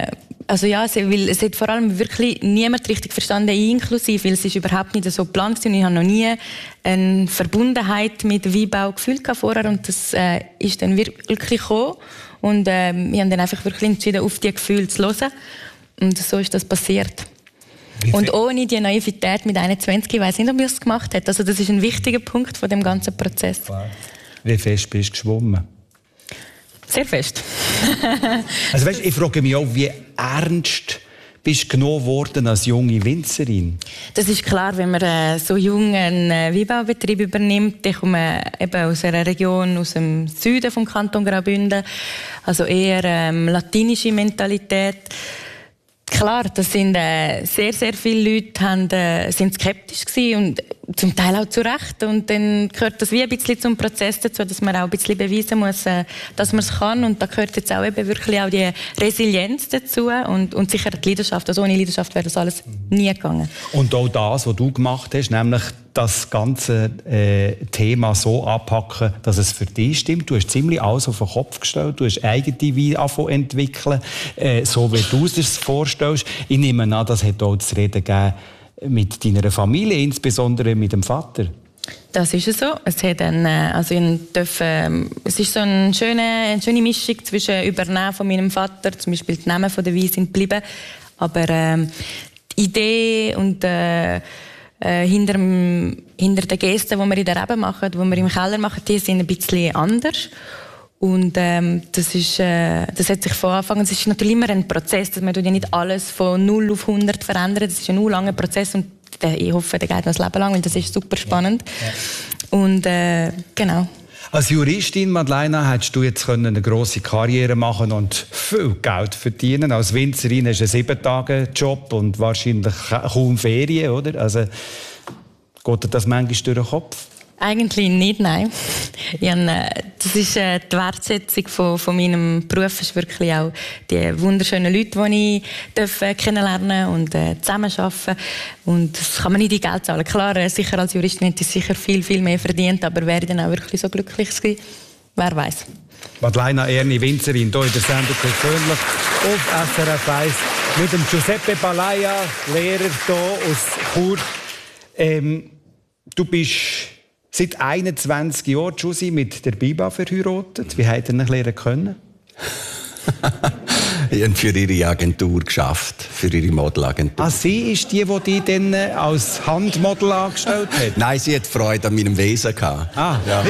weil es hat vor allem wirklich niemand richtig verstanden, inklusive, weil es ist überhaupt nicht so geplant und ich habe noch nie eine Verbundenheit mit Weinbau gefühlt vorher und das ist dann wirklich gekommen und wir haben dann einfach wirklich entschieden, auf die Gefühle zu hören und so ist das passiert. Und ohne die Naivität mit 21, ich weiss nicht, ob ich das gemacht hätte. Also das ist ein wichtiger Punkt von dem ganzen Prozess. Wie fest bist du geschwommen? Sehr fest. Also weißt, ich frage mich auch, wie ernst bist du genommen worden als junge Winzerin? Das ist klar, wenn man so jung einen Weinbaubetrieb übernimmt. Ich komme eben aus einer Region aus dem Süden vom Kanton Graubünden, also eher latinische Mentalität. Klar, das sind sehr, sehr viele Leute sind skeptisch gewesen und zum Teil auch zu Recht. Und dann gehört das wie ein bisschen zum Prozess dazu, dass man auch ein bisschen beweisen muss, dass man es kann. Und da gehört jetzt auch eben wirklich auch die Resilienz dazu und sicher die Leidenschaft. Also ohne Leidenschaft wäre das alles nie gegangen. Und auch das, was du gemacht hast, nämlich das ganze Thema so abpacken, dass es für dich stimmt. Du hast ziemlich alles auf den Kopf gestellt. Du hast eigene Weine entwickeln, so wie du es dir vorstellst. Ich nehme an, das hat auch zu reden gegeben mit deiner Familie, insbesondere mit dem Vater. Das ist so. Es hat es ist so eine schöne Mischung zwischen Übernehmen von meinem Vater, zum Beispiel die Namen der Weine sind geblieben, aber die Idee und hinter den Gesten, die wir in der Rebe machen, die wir im Keller machen, die sind ein bisschen anders. Und das hat sich von Anfang an, es ist natürlich immer ein Prozess, dass man ja nicht alles von 0 auf 100 verändert. Das ist ein langer Prozess und ich hoffe, der geht noch ein Leben lang, weil das ist super spannend. Ja. Und genau. Als Juristin, Madeleine, hättest du jetzt eine grosse Karriere machen und viel Geld verdienen. Als Winzerin hast du einen 7-Tage-Job und wahrscheinlich kaum Ferien, oder? Also, geht dir das manchmal durch den Kopf? Eigentlich nicht, nein. Das ist die Wertschätzung von meinem Beruf, ist wirklich auch die wunderschönen Leute, die ich kennenlernen und zusammenarbeiten. Und das kann man nicht in Geld zahlen. Klar, sicher als Juristin hätte ich sicher viel, viel mehr verdient, aber wäre ich dann auch wirklich so glücklich gewesen? Wer weiß. Madeleine Erni, Winzerin, hier in der Sendung persönlich auf SRF 1 mit dem Giuseppe Palaia, Lehrer hier aus Chur. Du bist seit 21 Jahren, Giussi, mit der Biba verheiratet. Wie habt ihr ihn lernen können? Ich habe für ihre Agentur geschafft, für ihre Modelagentur. Ah, sie ist die dann als Handmodel angestellt hat? Nein, sie hat Freude an meinem Wesen gehabt. Ah, ja.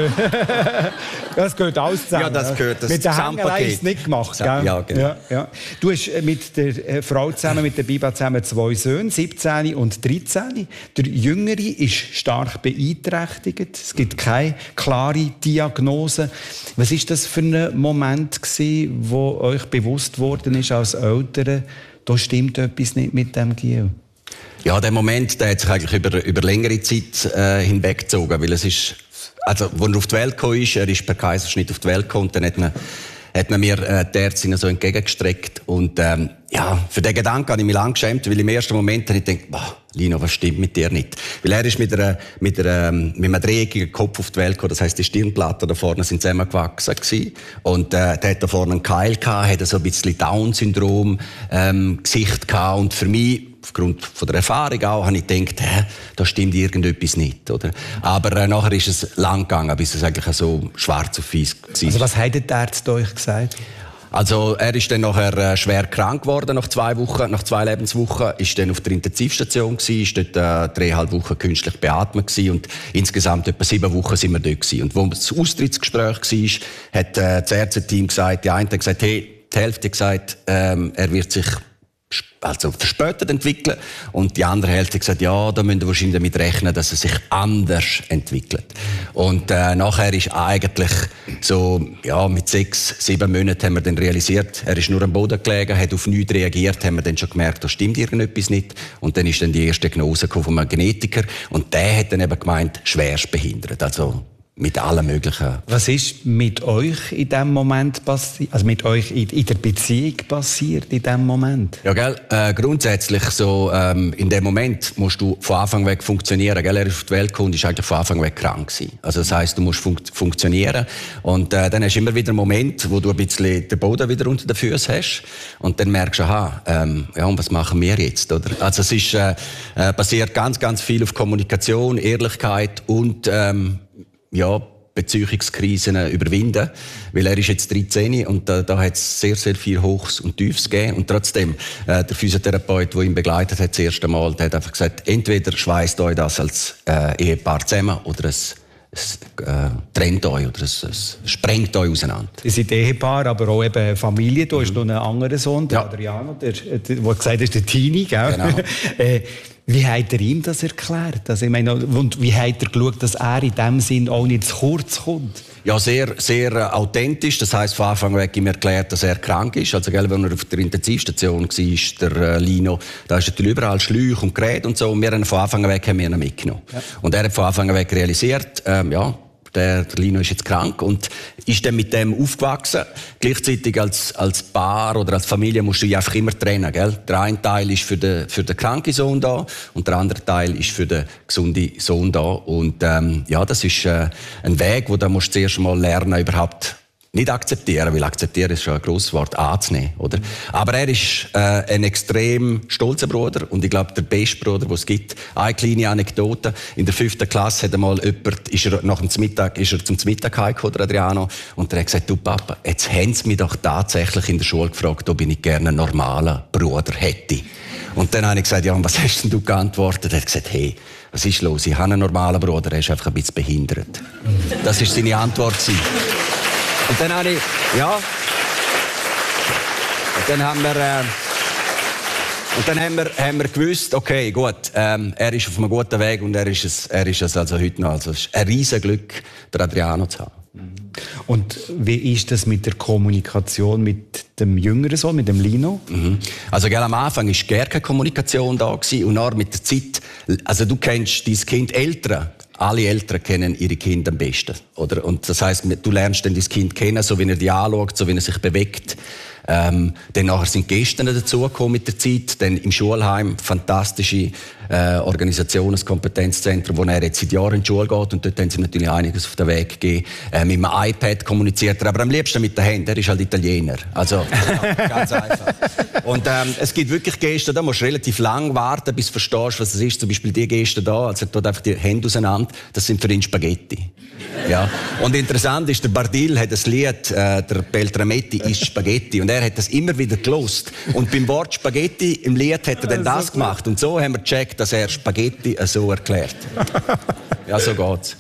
Das gehört alles zusammen. Ja, das gehört das mit der Hängerei ist es nicht gemacht, gell? Ja, genau. Ja. Du hast mit der Frau zusammen, mit der Biba zusammen 2 Söhne, 17 und 13. Der Jüngere ist stark beeinträchtigt. Es gibt keine klare Diagnose. Was war das für ein Moment, wo euch bewusst worden ist als Eltern, da stimmt etwas nicht mit dem Giel? Ja, der Moment, der hat sich eigentlich über längere Zeit hinweggezogen, weil es ist, also, als er auf die Welt gekommen ist, er ist per Kaiserschnitt auf die Welt gekommen, dann hat man mir die Ärztin so entgegengestreckt und ja, für den Gedanken habe ich mich lange geschämt, weil im ersten Moment habe ich gedacht, boah, Lino, was stimmt mit dir nicht? Weil er ist mit einem dreieckigen Kopf auf die Welt gekommen, das heisst, die Stirnplatten da vorne sind zusammengewachsen gewesen. Und der hat da vorne einen Keil gehabt, hat so ein bisschen Down-Syndrom Gesicht gehabt und für mich, aufgrund von der Erfahrung auch, habe ich gedacht, da stimmt irgendetwas nicht, oder? Aber nachher ist es lang gegangen, bis es eigentlich so schwarz auf weiß war. Also was haben die Ärzte euch gesagt? Also er ist dann nachher schwer krank geworden nach 2 Wochen, nach 2 Lebenswochen, ist dann auf der Intensivstation gewesen, ist dort 3,5 Wochen künstlich beatmet gewesen und insgesamt etwa 7 Wochen sind wir dort gewesen. Und wo das Austrittsgespräch war, hat das Ärzteteam gesagt, die eine hat gesagt, hey, die Hälfte hat gesagt, er wird sich verspätet entwickeln. Und die andere Hälfte hat gesagt, ja, da müssen wir wahrscheinlich damit rechnen, dass es sich anders entwickelt. Und nachher ist eigentlich so, ja, mit 6, 7 Monaten haben wir dann realisiert, er ist nur am Boden gelegen, hat auf nichts reagiert, haben wir dann schon gemerkt, da stimmt irgendetwas nicht. Und dann ist dann die erste Diagnose von einem Genetiker. Und der hat dann eben gemeint, schwerst behindert. Also, mit allen möglichen. Was ist mit euch in diesem Moment passiert? Also mit euch in der Beziehung passiert in diesem Moment? Ja, gell? Grundsätzlich so, in dem Moment musst du von Anfang weg funktionieren. Gell? Er ist auf die Welt gekommen und ist eigentlich von Anfang weg krank gewesen. Also das heisst, du musst funktionieren. Und dann hast du immer wieder einen Moment, wo du ein bisschen den Boden wieder unter den Füßen hast. Und dann merkst du, aha, ja, und was machen wir jetzt? Oder? Also es ist basiert ganz, ganz viel auf Kommunikation, Ehrlichkeit und ja, Beziehungskrisen überwinden. Weil er ist jetzt 13 und da hat es sehr, sehr viel Hochs und Tiefs gegeben. Und trotzdem, der Physiotherapeut, der ihn begleitet hat, das erste Mal, der hat einfach gesagt, entweder schweißt euch das als Ehepaar zusammen oder es trennt euch oder es sprengt euch auseinander. Ihr seid Ehepaar, aber auch eben Familie. Du hast noch einen anderen Sohn, der Adriano, der gesagt hat, der Tini, gell? Genau. Wie hat er ihm das erklärt? Also, ich meine, und wie hat er geschaut, dass er in diesem Sinn auch nicht zu kurz kommt? Ja, sehr, sehr authentisch. Das heisst, von Anfang weg ihm erklärt, dass er krank ist. Also, gell, wenn er auf der Intensivstation war, der Lino, da ist natürlich überall Schläuche und Geräte und so. Und wir haben von Anfang weg ihn mitgenommen. Ja. Und er hat von Anfang weg realisiert, der Lino ist jetzt krank und ist dann mit dem aufgewachsen. Gleichzeitig als Paar oder als Familie musst du dich einfach immer trennen, gell? Der eine Teil ist für den kranken Sohn da und der andere Teil ist für den gesunden Sohn da. Und das ist ein Weg, wo du musst zuerst mal lernen, überhaupt nicht akzeptieren, weil akzeptieren ist schon ein grosses Wort, anzunehmen, oder? Aber er ist ein extrem stolzer Bruder und ich glaube, der beste Bruder, den es gibt. Eine kleine Anekdote. In der 5. Klasse hat einmal jemand, ist er zum Mittag heimgekommen, der Adriano, und er hat gesagt, du Papa, jetzt haben sie mich doch tatsächlich in der Schule gefragt, ob ich gerne einen normalen Bruder hätte. Und dann habe ich gesagt, ja, und was hast denn du geantwortet? Er hat gesagt, hey, was ist los? Ich habe einen normalen Bruder, er ist einfach ein bisschen behindert. Das war seine Antwort. Und dann habe ich, haben wir gewusst, okay, gut, er ist auf einem guten Weg und er ist es also heute noch. Also es ist ein riesen Glück, den Adriano zu haben. Und wie ist das mit der Kommunikation mit dem jüngeren Sohn, mit dem Lino? Also am Anfang war gar keine Kommunikation da gewesen, und dann mit der Zeit, also du kennst dein Kind, alle Eltern kennen ihre Kinder am besten, oder? Und das heisst, du lernst dann dein Kind kennen, so wie er dich anschaut, so wie er sich bewegt. Dann nachher sind Gäste dazugekommen mit der Zeit. Dann im Schulheim fantastische Organisation, ein Kompetenzzentrum, wo er jetzt seit Jahren in die Schule geht. Und dort haben sie natürlich einiges auf den Weg gegeben. Mit dem iPad kommuniziert er, aber am liebsten mit den Händen. Er ist halt Italiener. Also, ganz einfach. Und es gibt wirklich Gäste, da musst du relativ lang warten, bis du verstehst, was es ist. Zum Beispiel die Gäste da, also er tut einfach die Hände auseinander. Das sind für ihn Spaghetti. Ja. Und interessant ist, der Bardil hat ein Lied, der Beltrametti isst Spaghetti. Und er hat das immer wieder gelost. Und beim Wort Spaghetti im Lied hat er dann das gemacht. Und so haben wir gecheckt, dass er Spaghetti so erklärt. Ja, so geht's.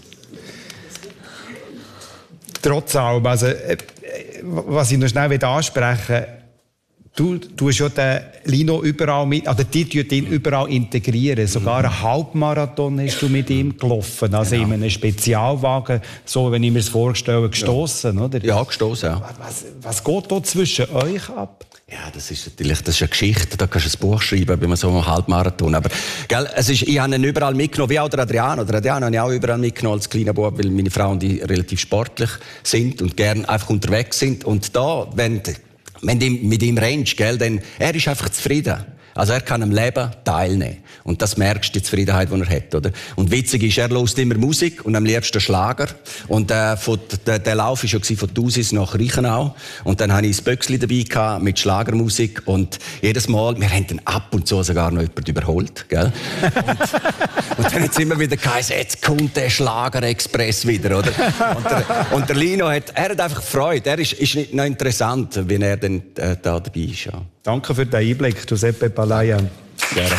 Trotz allem, also, was ich noch schnell ansprechen will, du tust ja den Lino überall mit, oder die tun ihn überall integrieren. Sogar einen Halbmarathon hast du mit ihm gelaufen, also in einem Spezialwagen, so wenn ich mir das vorstelle, gestossen, oder? Ja, gestossen, ja. Was geht da zwischen euch ab? Ja, das ist natürlich, das ist eine Geschichte, da kannst du ein Buch schreiben bei so einem Halbmarathon. Aber, gell, ich habe ihn überall mitgenommen, wie auch der Adriano. Der Adriano habe ich auch überall mitgenommen als kleiner Bub, weil meine Frau und ich relativ sportlich sind und gerne einfach unterwegs sind. Und da, wenn du mit ihm rennst, gell, dann, er ist einfach zufrieden. Also er kann am Leben teilnehmen. Und das merkst du, die Zufriedenheit, die er hat, oder? Und witzig ist, er hört immer Musik und am liebsten Schlager. Und der Lauf war ja von Thusis nach Reichenau. Und dann hatte ich ein Böckchen dabei gehabt mit Schlagermusik. Und jedes Mal, wir haben dann ab und zu sogar noch jemanden überholt, gell? Und dann hat es immer wieder geheißen, jetzt kommt der Schlager-Express wieder, oder? Und der Lino hat einfach Freude. Er ist nicht noch interessant, wenn er dann da dabei ist, ja. Danke für den Einblick, Giuseppe Palaia. Gerne.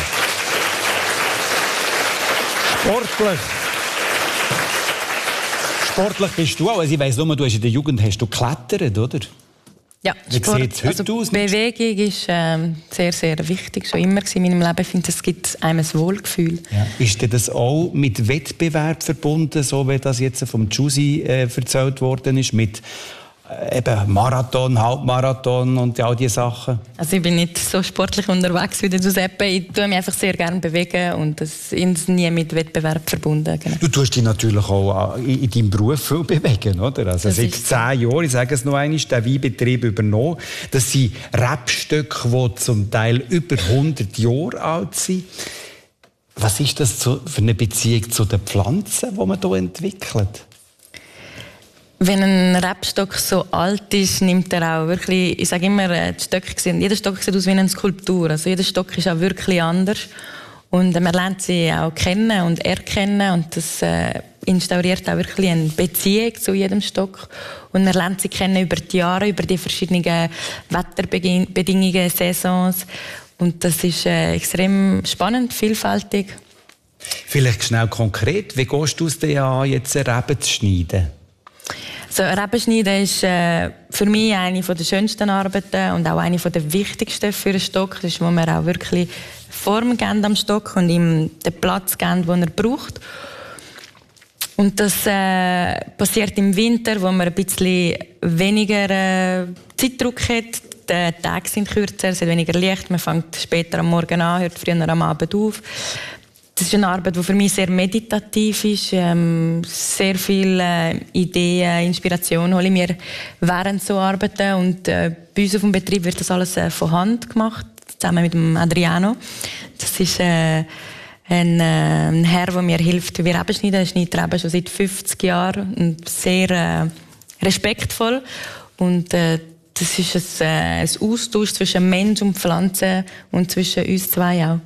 Sportlich bist du auch. Also ich weiss nur, du hast in der Jugend geklettert, oder? Ja, wie sieht es heute aus? Bewegung ist sehr, sehr wichtig, schon immer in meinem Leben. Ich finde, es gibt einem ein Wohlgefühl. Ja. Ist denn das auch mit Wettbewerb verbunden, so wie das jetzt vom Giussi erzählt worden ist, mit eben Marathon, Halbmarathon und all diese Sachen? Also ich bin nicht so sportlich unterwegs wie der Giuseppe. Ich tue mich einfach sehr gerne bewegen und das ist nie mit Wettbewerb verbunden. Genau. Du tust dich natürlich auch in deinem Beruf viel bewegen, oder? Also seit 10 Jahren, ich sage es noch einmal, den Weinbetrieb übernommen. Das sind Rebstöcke, die zum Teil über 100 Jahre alt sind. Was ist das für eine Beziehung zu den Pflanzen, die man hier entwickelt? Wenn ein Rebstock so alt ist, nimmt er auch wirklich, ich sage immer, jeder Stock sieht aus wie eine Skulptur. Also jeder Stock ist auch wirklich anders. Und man lernt sie auch kennen und erkennen. Und das instauriert auch wirklich eine Beziehung zu jedem Stock. Und man lernt sie kennen über die Jahre, über die verschiedenen Wetterbedingungen, Saisons. Und das ist extrem spannend, vielfältig. Vielleicht schnell konkret, wie gehst du es dir an, jetzt Reben zu schneiden? So, Rebenschneiden ist für mich eine der schönsten Arbeiten und auch eine der wichtigsten für einen Stock. Das ist, wo wir auch wirklich Form geben am Stock und ihm den Platz geben, den er braucht. Und das passiert im Winter, wo man ein bisschen weniger Zeitdruck hat. Die Tage sind kürzer, es ist weniger Licht, man fängt später am Morgen an, hört früher am Abend auf. Das ist eine Arbeit, die für mich sehr meditativ ist. Sehr viele Ideen, Inspiration hole ich mir während so Arbeiten. Und bei uns auf dem Betrieb wird das alles von Hand gemacht, zusammen mit dem Adriano. Das ist ein Herr, der mir hilft, wie Reben schneiden. Er schneidet Reben schon seit 50 Jahren und sehr respektvoll. Und das ist ein Austausch zwischen Mensch und Pflanze und zwischen uns zwei auch.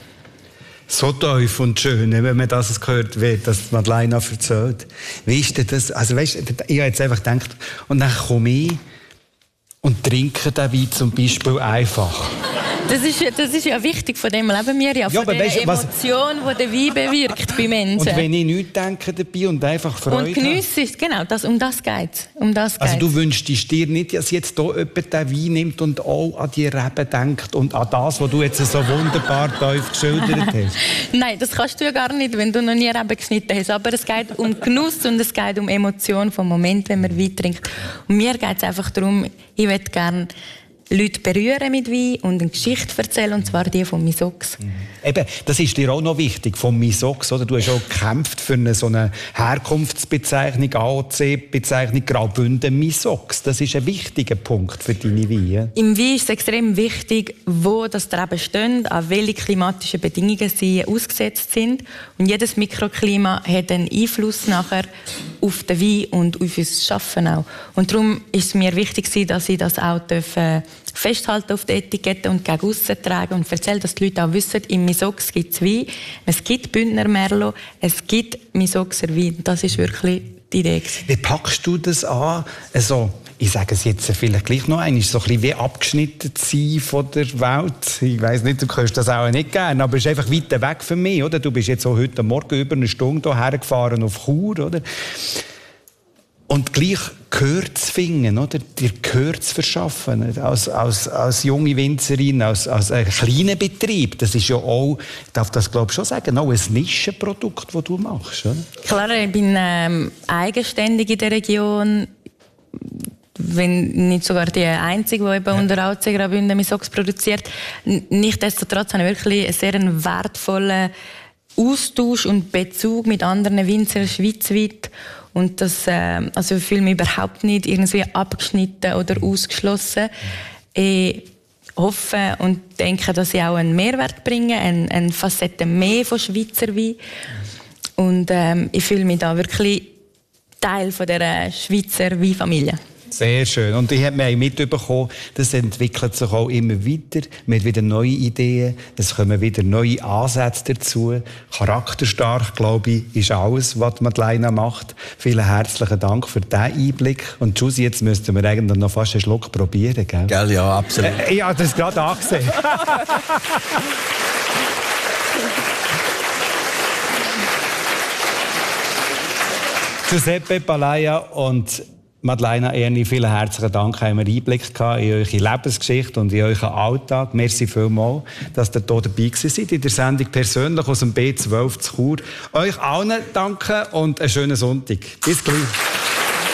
So tief und schön, wenn man das gehört, wie das Madeleine erzählt. Wie ist denn das? Also weißt, ich habe jetzt einfach gedacht, und dann komme ich und trinke den Wein zum Beispiel einfach. Das ist ja wichtig, von dem leben wir ja, von der Emotion, die der Wein bewirkt bei Menschen. Und wenn ich nichts denke dabei und einfach Freude und geniesse es, genau, um das geht es. Also du wünschst dir nicht, dass jetzt hier jemand den Wein nimmt und auch an die Reben denkt und an das, was du jetzt so wunderbar tief geschildert hast? Nein, das kannst du ja gar nicht, wenn du noch nie Reben geschnitten hast. Aber es geht um Genuss und es geht um Emotion vom Moment, wenn man Wein trinkt. Und mir geht es einfach darum, ich möchte gerne Leute berühren mit Wein und eine Geschichte erzählen, und zwar die von Misox. Eben, das ist dir auch noch wichtig, von Misox, oder? Du hast auch gekämpft für so eine Herkunftsbezeichnung, AOC-Bezeichnung Graubünden Misox. Das ist ein wichtiger Punkt für deine Weine. Im Wein ist es extrem wichtig, wo das Reben stehen, an welche klimatischen Bedingungen sie ausgesetzt sind. Und jedes Mikroklima hat einen Einfluss nachher auf den Wein und auf das Schaffen auch. Und darum ist es mir wichtig, dass ich das auch festhalten auf der Etikette und gegen aussen tragen und erzählen, dass die Leute auch wissen, im Misox gibt es Wein, es gibt Bündner Merlot, es gibt Misoxer Wein. Das ist wirklich die Idee. Wie packst du das an? Also, ich sage es jetzt vielleicht gleich noch einmal, so ein bisschen wie abgeschnitten zu sein von der Welt. Ich weiss nicht, du kannst das auch nicht gerne, aber es ist einfach weiter weg von mir, oder? Du bist jetzt so heute Morgen über eine Stunde hierher gefahren auf Chur, oder? Und gleich gehört zu finden, oder? Dir gehört zu verschaffen. Als junge Winzerin, als ein kleiner Betrieb. Das ist ja auch, ich darf das glaube ich schon sagen, auch ein Nischenprodukt, das du machst, oder? Klar, ich bin eigenständig in der Region. Wenn nicht sogar die Einzige, die eben unter AOC Graubünden Misox produziert. Nichtsdestotrotz habe ich wirklich einen sehr wertvollen Austausch und Bezug mit anderen Winzern schweizweit. Und das, also ich fühle mich überhaupt nicht irgendwie abgeschnitten oder ausgeschlossen. Ich hoffe und denke, dass ich auch einen Mehrwert bringe, eine Facette mehr von Schweizer Wein. Und ich fühle mich da wirklich Teil von dieser Schweizer Weinfamilie. Sehr schön. Und ich habe mir mitbekommen, das entwickelt sich auch immer weiter. Man hat wieder neue Ideen, es kommen wieder neue Ansätze dazu. Charakterstark, glaube ich, ist alles, was Madeleine macht. Vielen herzlichen Dank für diesen Einblick. Und Giussi, jetzt müssten wir eigentlich noch fast einen Schluck probieren, gell? Gell, ja, absolut. Ich habe das gerade angesehen. Giuseppe Palaia und Madeleine Erni, vielen herzlichen Dank. Haben wir Einblick in eure Lebensgeschichte und in euren Alltag. Merci vielmals, dass ihr hier dabei seid in der Sendung «Persönlich» aus dem B12 zu Chur. Euch allen danke und einen schönen Sonntag. Bis gleich.